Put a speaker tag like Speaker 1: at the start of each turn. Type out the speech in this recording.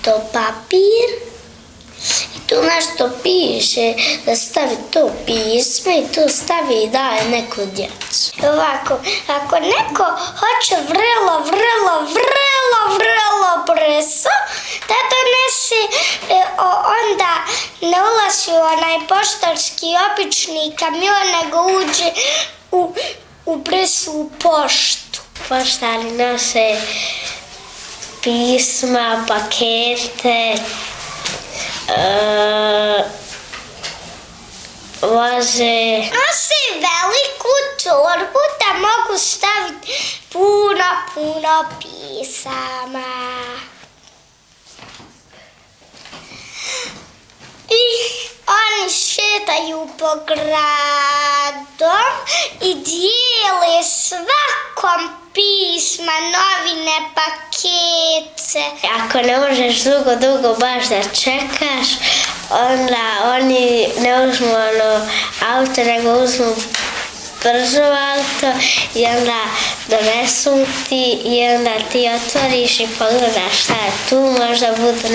Speaker 1: to papir i tu nešto piše da stavi to pismo i tu stavi i daje neko djeci. Ovako, ako neko hoće vrlo brzo, da donesi, onda ne ulazi u onaj poštarski obični kamion, nego uđe u brzu poštu. Poštari nose pisma, pakete, voze. Nosi veliku torbu da mogu staviti puno pisama. I oni šetaju po gradom i dijele svakom pisma, novine, pakete. Ako ne možeš dugo baš da čekaš, onda oni ne uzmu auto, nego uzmu brzo auto i onda donesu ti i onda ti otvoriš i pogledaš šta je tu, možda budu